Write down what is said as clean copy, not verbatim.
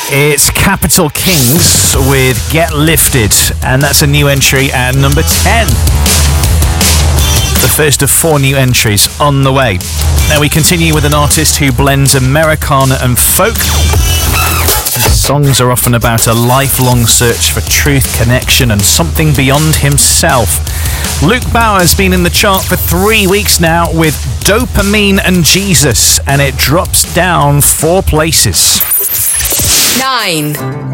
It's Capital Kings with Get Lifted, and that's a new entry at number 10. The first of 4 new entries on the way. Now we continue with an artist who blends Americana and folk. His songs are often about a lifelong search for truth, connection, and something beyond himself. Luke Bauer's been in the chart for 3 weeks now with Dopamine and Jesus, and it drops down 4 places. 9.